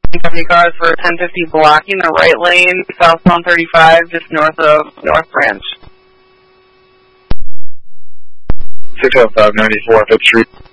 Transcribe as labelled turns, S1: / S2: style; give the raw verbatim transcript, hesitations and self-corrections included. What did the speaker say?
S1: Copy cars for ten fifty blocking the right lane, southbound thirty-five, just north of North Branch.
S2: six oh five ninety-four, Fifth Street.